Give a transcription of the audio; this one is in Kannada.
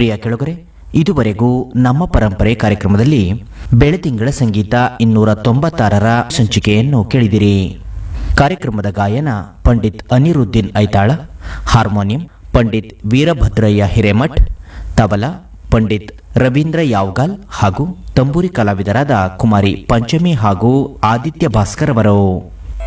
ಪ್ರಿಯ ಕೆಳಗರೆ, ಇದುವರೆಗೂ ನಮ್ಮ ಪರಂಪರೆ ಕಾರ್ಯಕ್ರಮದಲ್ಲಿ ಬೆಳತಿಂಗಳ ಸಂಗೀತ 296ರ ಸಂಚಿಕೆಯನ್ನು ಕೇಳಿದಿರಿ. ಕಾರ್ಯಕ್ರಮದ ಗಾಯನ ಪಂಡಿತ್ ಅನಿರುದ್ದೀನ್ ಐತಾಳ, ಹಾರ್ಮೋನಿಯಂ ಪಂಡಿತ್ ವೀರಭದ್ರಯ್ಯ ಹಿರೇಮಠ್, ತಬಲಾ ಪಂಡಿತ್ ರವೀಂದ್ರ ಯಾವಗಾಲ್ ಹಾಗೂ ತಂಬೂರಿ ಕಲಾವಿದರಾದ ಕುಮಾರಿ ಪಂಚಮಿ ಹಾಗೂ ಆದಿತ್ಯ ಭಾಸ್ಕರ್ ಅವರು.